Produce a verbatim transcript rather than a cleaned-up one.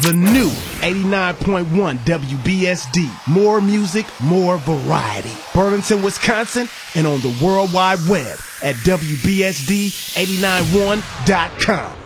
the new eighty-nine point one W B S D. More music, more variety. Burlington, Wisconsin, and on the World Wide Web at W B S D eight nine one dot com.